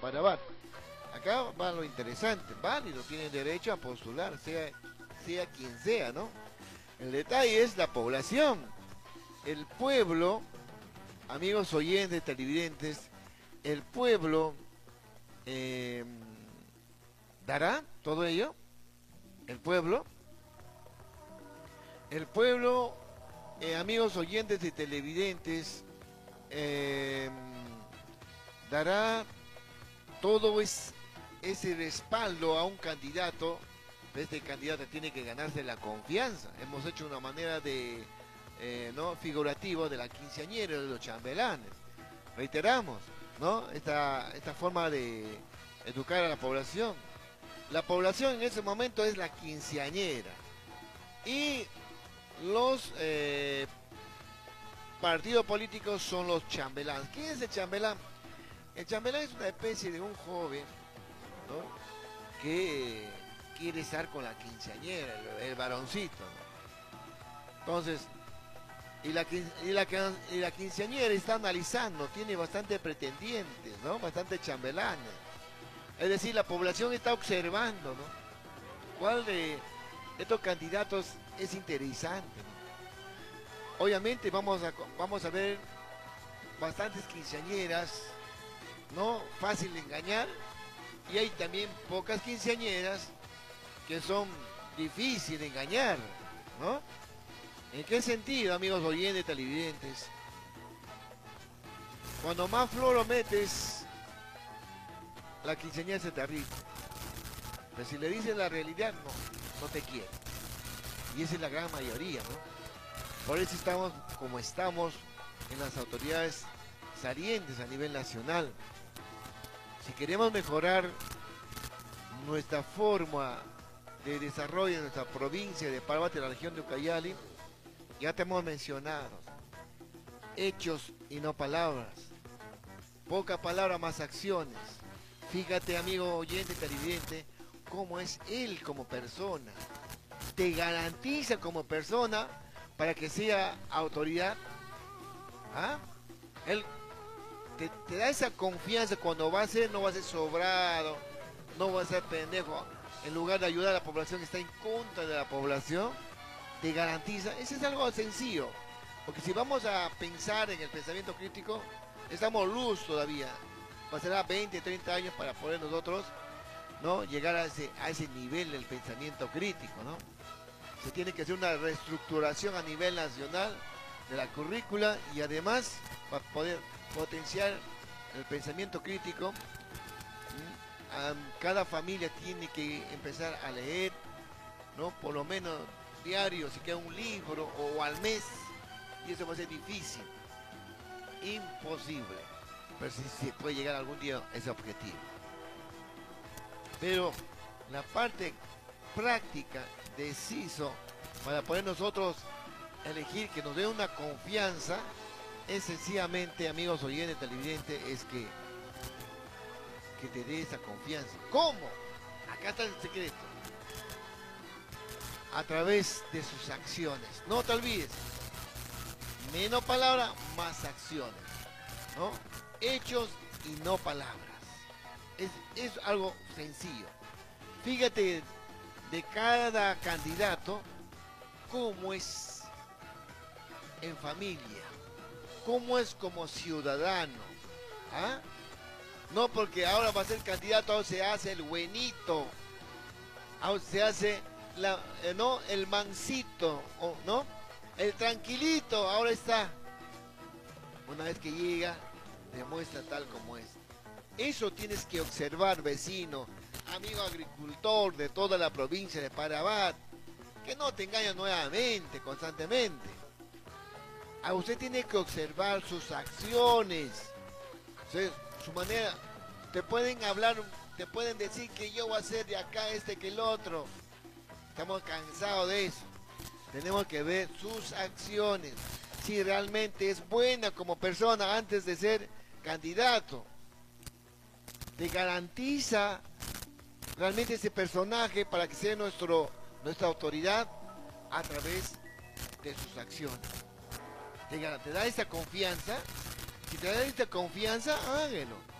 Parabat. Acá va lo interesante, válido, tienen derecho a postular, sea quien sea, ¿no? El detalle es la población, el pueblo, amigos oyentes, televidentes, el pueblo eh, dará todo ello, el pueblo, amigos oyentes y televidentes, eh, dará todo ese respaldo a un candidato. Este candidato tiene que ganarse la confianza. Hemos hecho una manera de no figurativo de la quinceañera, de los chambelanes. Reiteramos, ¿no? Esta forma de educar a la población. La población en ese momento es la quinceañera y los partidos políticos son los chambelanes. ¿Quién es el chambelán? El chambelán es una especie de un joven, ¿no? Que quiere estar con la quinceañera, el varoncito, ¿no? Entonces, y la quinceañera está analizando, tiene bastante pretendientes, ¿no? Bastante chambelanes. Es decir, la población está observando, ¿no? ¿Cuál de estos candidatos es interesante, ¿no? Obviamente vamos a ver bastantes quinceañeras, ¿no? Fácil de engañar. Y hay también pocas quinceañeras que son difíciles de engañar, ¿no? ¿En qué sentido, amigos oyentes, televidentes? Cuando más floro metes, la quinceañera se te arriba. Pero si le dices la realidad, no te quiere. Y esa es la gran mayoría, ¿no? Por eso estamos como estamos en las autoridades salientes a nivel nacional. Si queremos mejorar nuestra forma de desarrollo en nuestra provincia de Parabat y la región de Ucayali, ya te hemos mencionado, hechos y no palabras, poca palabra más acciones. Fíjate, amigo oyente, televidente, cómo es él como persona. Te garantiza como persona para que sea autoridad. ¿Ah? Él te da esa confianza cuando va a ser, no va a ser sobrado, no va a ser pendejo. En lugar de ayudar a la población que está en contra de la población, te garantiza. Eso es algo sencillo. Porque si vamos a pensar en el pensamiento crítico, estamos luz todavía. Pasará 20, 30 años para poder nosotros, ¿no?, llegar a ese nivel del pensamiento crítico, ¿no? Se tiene que hacer una reestructuración a nivel nacional de la currícula y además para poder potenciar el pensamiento crítico. Cada familia tiene que empezar a leer, ¿no?, por lo menos diario, si queda un libro o al mes, y eso va a ser difícil, imposible, pero sí se puede llegar algún día a ese objetivo. Pero la parte práctica, deciso, para poder nosotros elegir que nos dé una confianza, es sencillamente, amigos oyentes, televidentes, es que te dé esa confianza. ¿Cómo? Acá está el secreto. A través de sus acciones. No te olvides. Menos palabras, más acciones, ¿no? Hechos y no palabras. Es algo sencillo. Fíjate de cada candidato cómo es en familia, cómo es como ciudadano. ¿Ah? No porque ahora va a ser candidato, ahora se hace el buenito, ahora se hace no, el mansito, ¿no? El tranquilito, ahora está. Una vez que llega, demuestra tal como es. Eso tienes que observar, vecino, amigo agricultor de toda la provincia de Parabat, que no te engañes nuevamente, constantemente. A usted tiene que observar sus acciones, su manera. Te pueden hablar, te pueden decir que yo voy a hacer de acá que el otro. Estamos cansados de eso. Tenemos que ver sus acciones, si realmente es buena como persona antes de ser candidato. Te garantiza realmente ese personaje para que sea nuestra autoridad a través de sus acciones. Te da esa confianza. Si te da esta confianza, hágalo.